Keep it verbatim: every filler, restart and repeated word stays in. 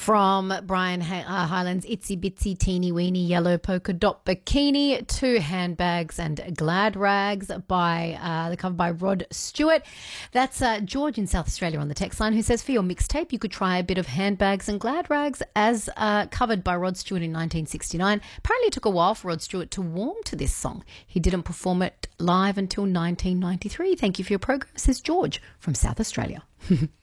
From Brian Hi- uh, Hyland's Itsy Bitsy Teeny Weeny Yellow Polka Dot Bikini to Handbags and Glad Rags by uh, the cover by Rod Stewart. That's uh, George in South Australia on the text line who says, for your mixtape, you could try a bit of Handbags and Glad Rags as uh, covered by Rod Stewart in nineteen sixty-nine. Apparently it took a while for Rod Stewart to warm to this song. He didn't perform it live until nineteen ninety-three. Thank you for your program, says George from South Australia.